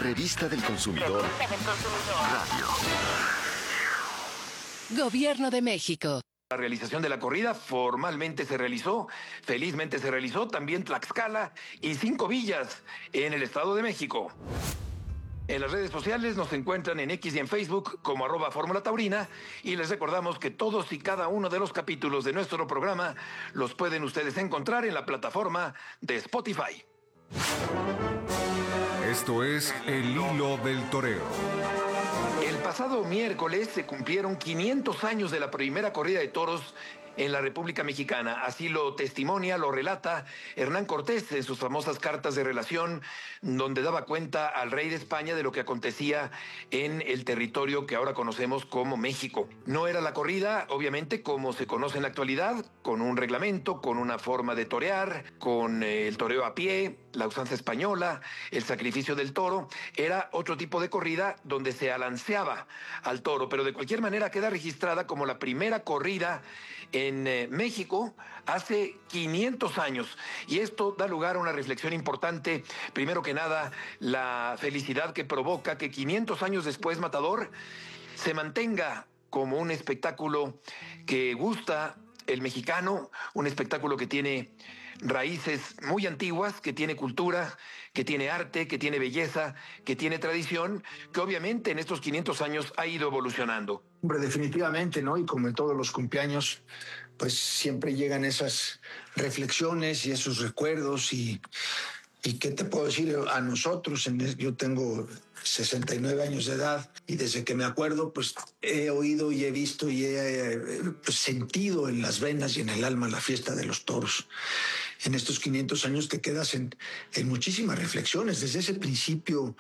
Revista del Consumidor. Radio. Gobierno de México. La realización de la corrida formalmente se realizó, felizmente se realizó también Tlaxcala y 5 villas en el Estado de México. En las redes sociales nos encuentran en X y en Facebook como @Fórmula Taurina y les recordamos que todos y cada uno de los capítulos de nuestro programa los pueden ustedes encontrar en la plataforma de Spotify. Esto es El Hilo del Toreo. El pasado miércoles se cumplieron 500 años de la primera corrida de toros en la República Mexicana. Así lo testimonia, lo relata Hernán Cortés en sus famosas cartas de relación, donde daba cuenta al rey de España de lo que acontecía en el territorio que ahora conocemos como México. No era la corrida, obviamente, como se conoce en la actualidad, con un reglamento, con una forma de torear, con el toreo a pie, la usanza española, el sacrificio del toro. Era otro tipo de corrida donde se alanceaba al toro, pero de cualquier manera queda registrada como la primera corrida en México hace 500 años. Y esto da lugar a una reflexión importante. Primero que nada, la felicidad que provoca que 500 años después Matador se mantenga como un espectáculo que gusta el mexicano, un espectáculo que tiene raíces muy antiguas, que tiene cultura, que tiene arte, que tiene belleza, que tiene tradición, que obviamente en estos 500 años ha ido evolucionando. Hombre, definitivamente, ¿no? Y como en todos los cumpleaños, pues siempre llegan esas reflexiones y esos recuerdos y ¿qué te puedo decir? A nosotros, yo tengo 69 años de edad y desde que me acuerdo, pues he oído y he visto y he sentido en las venas y en el alma la fiesta de los toros. En estos 500 años te quedas en muchísimas reflexiones, desde ese principio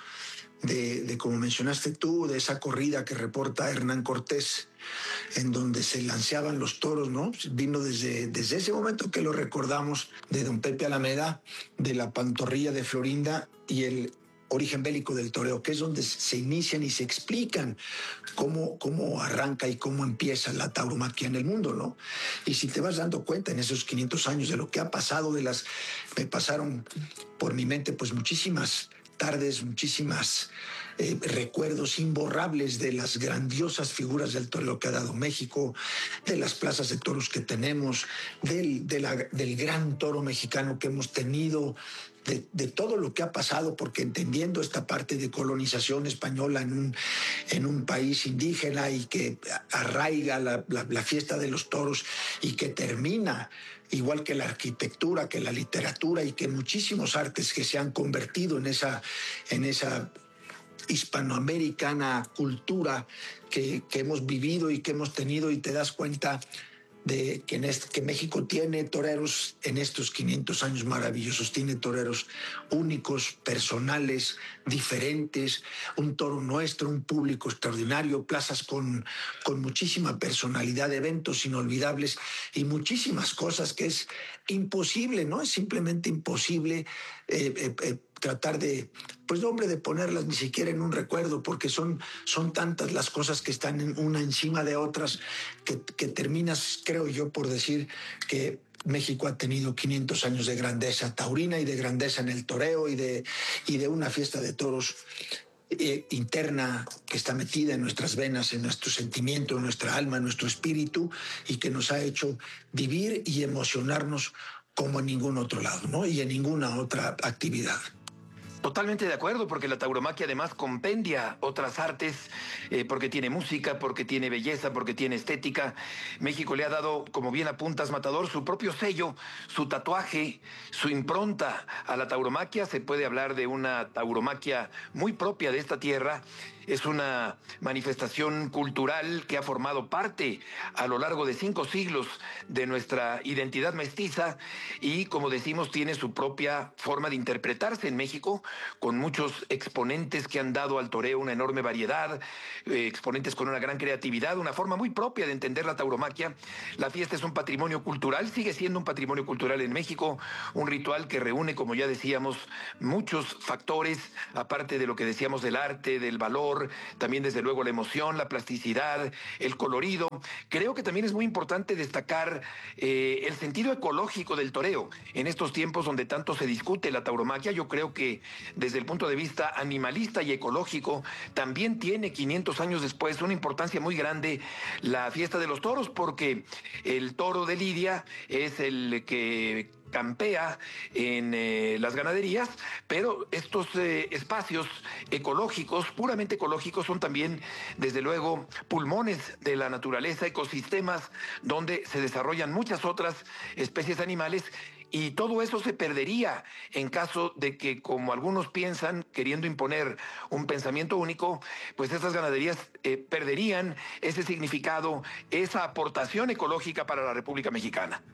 de como mencionaste tú, de esa corrida que reporta Hernán Cortés, en donde se lanceaban los toros, ¿no? Vino desde ese momento que lo recordamos, de don Pepe Alameda, de la pantorrilla de Florinda y el origen bélico del toreo, que es donde se inician y se explican cómo arranca y cómo empieza la tauromaquia en el mundo, ¿no? Y si te vas dando cuenta en esos 500 años de lo que ha pasado, me pasaron por mi mente pues muchísimas tardes, muchísimas recuerdos imborrables de las grandiosas figuras del toreo que ha dado México, de las plazas de toros que tenemos, del gran toro mexicano que hemos tenido, de todo lo que ha pasado, porque entendiendo esta parte de colonización española en un país indígena y que arraiga la fiesta de los toros y que termina igual que la arquitectura, que la literatura y que muchísimos artes que se han convertido en esa hispanoamericana cultura que hemos vivido y que hemos tenido, y te das cuenta de que México tiene toreros en estos 500 años maravillosos, tiene toreros únicos, personales, diferentes, un toro nuestro, un público extraordinario, plazas con muchísima personalidad, eventos inolvidables y muchísimas cosas que es imposible, ¿no? Es simplemente imposible tratar de ponerlas ni siquiera en un recuerdo, porque son tantas las cosas que están una encima de otras que terminas, creo yo, por decir que México ha tenido 500 años de grandeza taurina y de grandeza en el toreo y de una fiesta de toros interna que está metida en nuestras venas, en nuestro sentimiento, en nuestra alma, en nuestro espíritu, y que nos ha hecho vivir y emocionarnos como en ningún otro lado, ¿no? Y en ninguna otra actividad. Totalmente de acuerdo, porque la tauromaquia además compendia otras artes, porque tiene música, porque tiene belleza, porque tiene estética. México le ha dado, como bien apuntas, Matador, su propio sello, su tatuaje, su impronta a la tauromaquia. Se puede hablar de una tauromaquia muy propia de esta tierra. Es una manifestación cultural que ha formado parte a lo largo de 5 siglos de nuestra identidad mestiza y, como decimos, tiene su propia forma de interpretarse en México, con muchos exponentes que han dado al toreo una enorme variedad, exponentes con una gran creatividad, una forma muy propia de entender la tauromaquia. La fiesta es un patrimonio cultural, sigue siendo un patrimonio cultural en México, un ritual que reúne, como ya decíamos, muchos factores, aparte de lo que decíamos del arte, del valor, sabor, también desde luego la emoción, la plasticidad, el colorido. Creo que también es muy importante destacar el sentido ecológico del toreo. En estos tiempos donde tanto se discute la tauromaquia, yo creo que desde el punto de vista animalista y ecológico, también tiene 500 años después una importancia muy grande la fiesta de los toros, porque el toro de Lidia es el que campea en las ganaderías, pero estos espacios ecológicos, puramente ecológicos, son también, desde luego, pulmones de la naturaleza, ecosistemas donde se desarrollan muchas otras especies animales. Y todo eso se perdería en caso de que, como algunos piensan, queriendo imponer un pensamiento único, pues esas ganaderías perderían ese significado, esa aportación ecológica para la República Mexicana.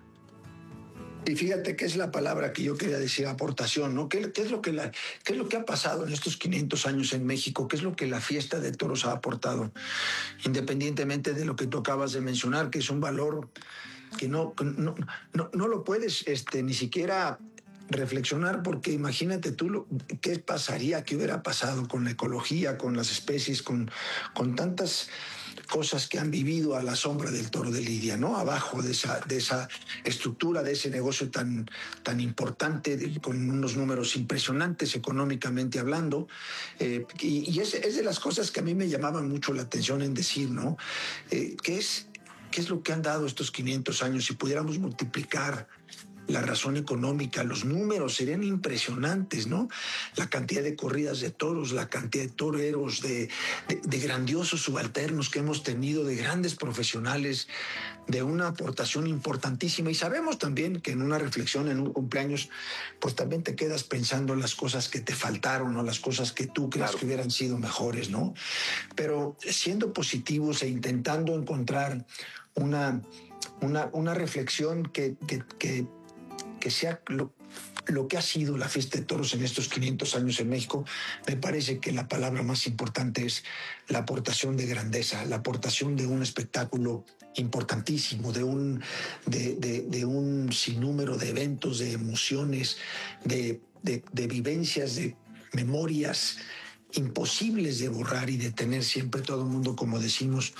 Y fíjate que es la palabra que yo quería decir, aportación, ¿no? ¿Qué es lo que ha pasado en estos 500 años en México? ¿Qué es lo que la fiesta de toros ha aportado? Independientemente de lo que tú acabas de mencionar, que es un valor que no lo puedes ni siquiera reflexionar, porque imagínate tú qué pasaría, qué hubiera pasado con la ecología, con las especies, con tantas cosas que han vivido a la sombra del toro de Lidia, ¿no? Abajo de esa estructura, de ese negocio tan importante, con unos números impresionantes económicamente hablando. Y es de las cosas que a mí me llamaban mucho la atención en decir, ¿no? ¿Qué es lo que han dado estos 500 años? Si pudiéramos multiplicar la razón económica, los números serían impresionantes, ¿no? La cantidad de corridas de toros, la cantidad de toreros, de grandiosos subalternos que hemos tenido, de grandes profesionales, de una aportación importantísima. Y sabemos también que en una reflexión, en un cumpleaños, pues también te quedas pensando en las cosas que te faltaron o las cosas que tú crees que hubieran sido mejores, ¿no? Pero siendo positivos e intentando encontrar una reflexión que sea lo que ha sido la fiesta de toros en estos 500 años en México, me parece que la palabra más importante es la aportación de grandeza, la aportación de un espectáculo importantísimo, de un sinnúmero de eventos, de emociones, de vivencias, de memorias imposibles de borrar y de tener siempre todo el mundo, como decimos,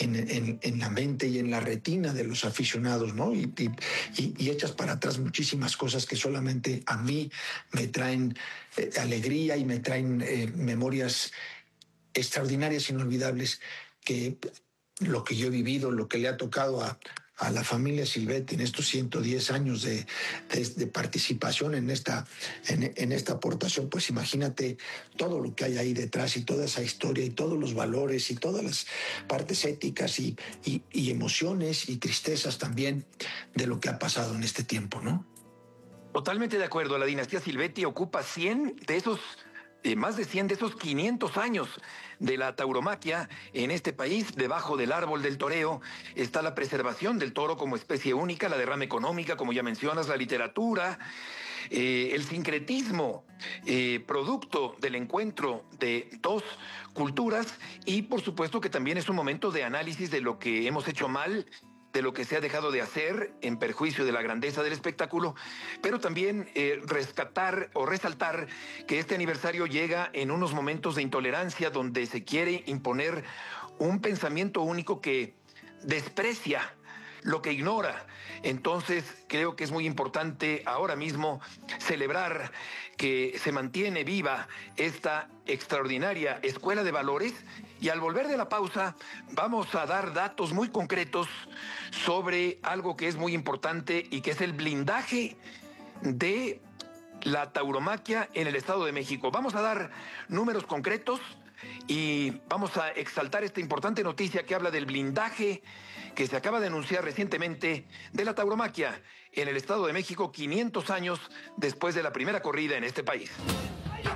en la mente y en la retina de los aficionados, ¿no? Y echas para atrás muchísimas cosas que solamente a mí me traen alegría y me traen memorias extraordinarias, inolvidables, que lo que yo he vivido, lo que le ha tocado a la familia Silvetti en estos 110 años de participación en esta aportación, pues imagínate todo lo que hay ahí detrás y toda esa historia y todos los valores y todas las partes éticas y emociones y tristezas también de lo que ha pasado en este tiempo, ¿no? Totalmente de acuerdo. La dinastía Silvetti ocupa 100 de esos, más de 100 de esos 500 años de la tauromaquia en este país. Debajo del árbol del toreo está la preservación del toro como especie única, la derrama económica, como ya mencionas, la literatura, el sincretismo, producto del encuentro de dos culturas, y por supuesto que también es un momento de análisis de lo que hemos hecho mal, de lo que se ha dejado de hacer en perjuicio de la grandeza del espectáculo, pero también rescatar o resaltar que este aniversario llega en unos momentos de intolerancia donde se quiere imponer un pensamiento único que desprecia lo que ignora. Entonces creo que es muy importante ahora mismo celebrar que se mantiene viva esta extraordinaria escuela de valores. Y al volver de la pausa vamos a dar datos muy concretos sobre algo que es muy importante y que es el blindaje de la tauromaquia en el Estado de México. Vamos a dar números concretos y vamos a exaltar esta importante noticia que habla del blindaje que se acaba de anunciar recientemente de la tauromaquia en el Estado de México, 500 años después de la primera corrida en este país.